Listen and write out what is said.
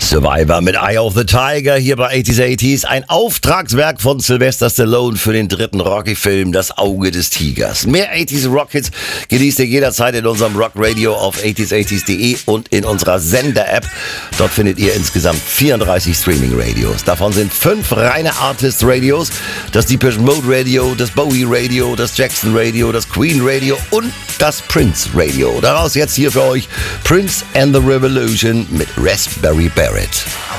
Survivor mit Eye of the Tiger hier bei 80s. Ein Auftragswerk von Sylvester Stallone für den dritten Rocky-Film Das Auge des Tigers. Mehr 80s Rockets genießt ihr jederzeit in unserem Rock Radio auf 80s80s.de und in unserer Sender-App. Dort findet ihr insgesamt 34 Streaming-Radios. Davon sind 5 reine Artist-Radios. Das Depeche Mode Radio, das Bowie Radio, das Jackson Radio, das Queen Radio und das Prince Radio. Daraus jetzt hier für euch Prince and the Revolution mit Raspberry Beret.